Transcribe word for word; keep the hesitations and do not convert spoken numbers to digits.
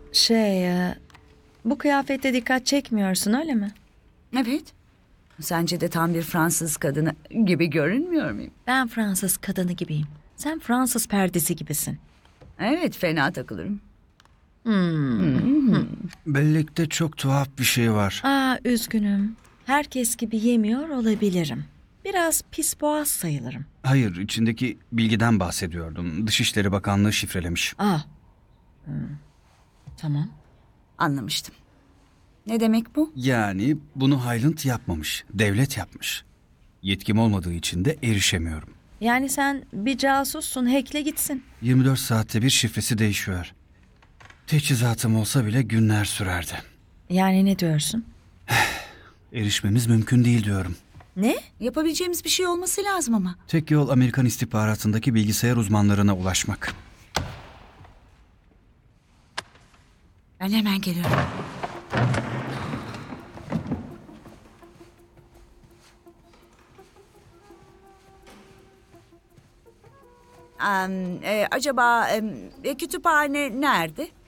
Şey, e, bu kıyafette dikkat çekmiyorsun öyle mi? Evet. Sence de tam bir Fransız kadını gibi görünmüyor muyum? Ben Fransız kadını gibiyim. Sen Fransız perdesi gibisin. Evet, fena takılırım. Bellikte çok tuhaf bir şey var. Aa, üzgünüm. Herkes gibi yemiyor olabilirim. Biraz pis boğaz sayılırım. Hayır, içindeki bilgiden bahsediyordum. Dışişleri Bakanlığı şifrelemiş. Aa. Hmm. Tamam. Anlamıştım. Ne demek bu? Yani bunu Hyland yapmamış, devlet yapmış. Yetkim olmadığı için de erişemiyorum. Yani sen bir casussun, hackle gitsin. yirmi dört saatte bir şifresi değişiyor. Teçhizatım olsa bile günler sürerdi. Yani ne diyorsun? Erişmemiz mümkün değil diyorum. Ne? Yapabileceğimiz bir şey olması lazım ama. Tek yol Amerikan istihbaratındaki bilgisayar uzmanlarına ulaşmak. Ben hemen geliyorum. Am, e, acaba em, e, kütüphane nerede?